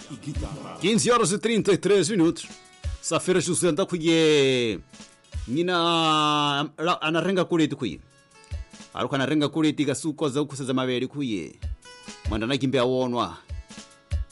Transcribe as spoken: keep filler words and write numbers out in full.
quinze horas e trinta e três minutos. Safira José nda kuye nina anarenga kuleti kuye. Aruka anarenga kuleti kasuko za ukuseza mabeli kuye. Mwanda na kimbe awonwa.